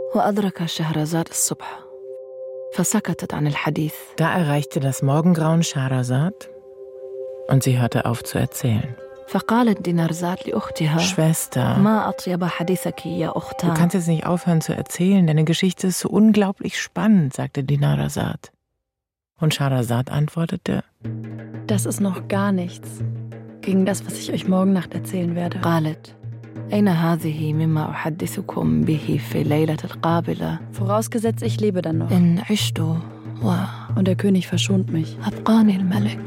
وأدرك شهرزاد الصبح فسكتت عن الحديث. Da erreichte das Morgengrauen Schahrazad und sie hörte auf zu erzählen. فقالت دينارزاد لأختها Schwester, ما أطيب حديثك يا du أختان. kannst jetzt nicht aufhören zu erzählen, deine Geschichte ist so unglaublich spannend, sagte Dinarzad. Und Schahrazad antwortete: Das ist noch gar nichts gegen das, was ich euch morgen Nacht erzählen werde. قالت أين هذه مما أحدثكم به في الليلة القابلة Vorausgesetzt, ich lebe dann noch. إن عشت Und der König verschont mich. وأبقاني الملك.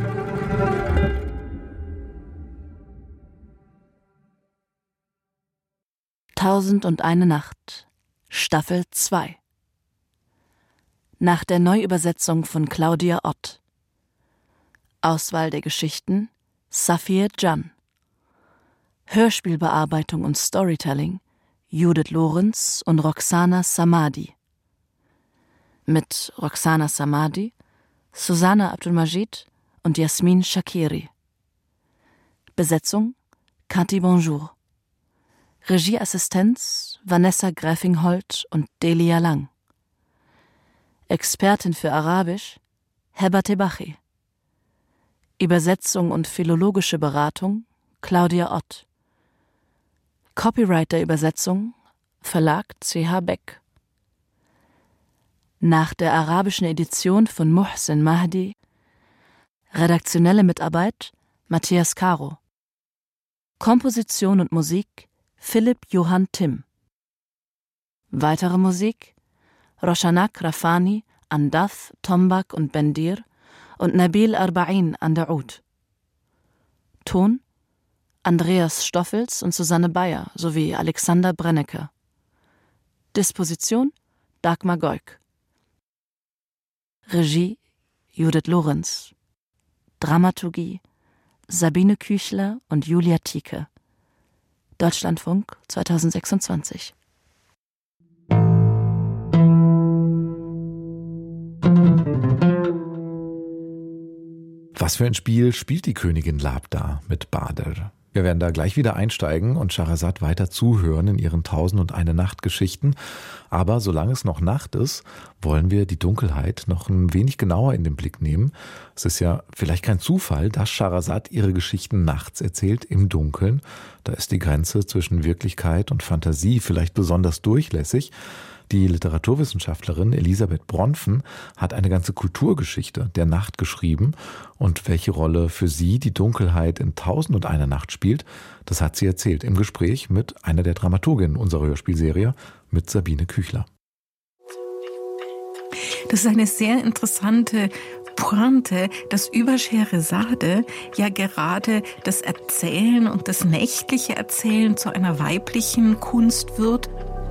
Tausendundeine Nacht, Staffel 2. Nach der Neuübersetzung von Claudia Ott. Auswahl der Geschichten Safir Can. Hörspielbearbeitung und Storytelling Judith Lorenz und Roxana Samadi. Mit Roxana Samadi, Susanna Abdulmajid und Jasmin Shakiri. Besetzung Cathy Bonjour. Regieassistenz Vanessa Gräfingholt und Delia Lang. Expertin für Arabisch Heba Tebachi. Übersetzung und philologische Beratung Claudia Ott. Copyright der Übersetzung Verlag CH Beck. Nach der arabischen Edition von Muhsin Mahdi. Redaktionelle Mitarbeit Matthias Caro. Komposition und Musik Philipp Johann Timm. Weitere Musik Roshanak Rafani an Dath, Tombak und Bendir und Nabil Arba'in an der Oud. Ton Andreas Stoffels und Susanne Bayer sowie Alexander Brennecke. Disposition Dagmar Goik. Regie Judith Lorenz. Dramaturgie Sabine Küchler und Julia Tieke. Deutschlandfunk 2026. Was für ein Spiel spielt die Königin Labda mit Badr? Wir werden da gleich wieder einsteigen und Schahrazad weiter zuhören in ihren 1001 Nacht-Geschichten. Aber solange es noch Nacht ist, wollen wir die Dunkelheit noch ein wenig genauer in den Blick nehmen. Es ist ja vielleicht kein Zufall, dass Schahrazad ihre Geschichten nachts erzählt, im Dunkeln. Da ist die Grenze zwischen Wirklichkeit und Fantasie vielleicht besonders durchlässig. Die Literaturwissenschaftlerin Elisabeth Bronfen hat eine ganze Kulturgeschichte der Nacht geschrieben und welche Rolle für sie die Dunkelheit in 1001 Nacht spielt, das hat sie erzählt im Gespräch mit einer der Dramaturginnen unserer Hörspielserie, mit Sabine Küchler. Das ist eine sehr interessante Pointe, dass über Scheherazade ja gerade das Erzählen und das nächtliche Erzählen zu einer weiblichen Kunst wird.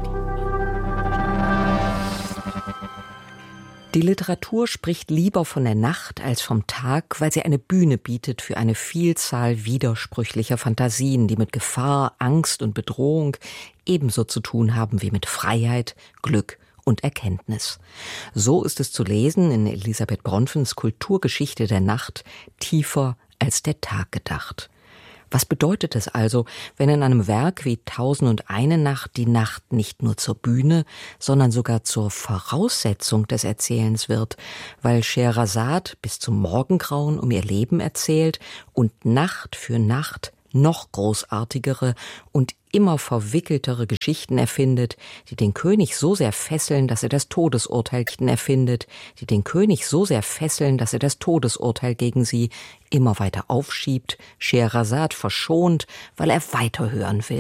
Die Literatur spricht lieber von der Nacht als vom Tag, weil sie eine Bühne bietet für eine Vielzahl widersprüchlicher Fantasien, die mit Gefahr, Angst und Bedrohung ebenso zu tun haben wie mit Freiheit, Glück und Erkenntnis. So ist es zu lesen in Elisabeth Bronfens Kulturgeschichte der Nacht, tiefer als der Tag gedacht. Was bedeutet es also, wenn in einem Werk wie 1001 Nacht die Nacht nicht nur zur Bühne, sondern sogar zur Voraussetzung des Erzählens wird, weil Scheherazade bis zum Morgengrauen um ihr Leben erzählt und Nacht für Nacht noch großartigere und immer verwickeltere Geschichten erfindet, die den König so sehr fesseln, dass er das Todesurteil gegen sie immer weiter aufschiebt, Scheherazade verschont, weil er weiterhören will.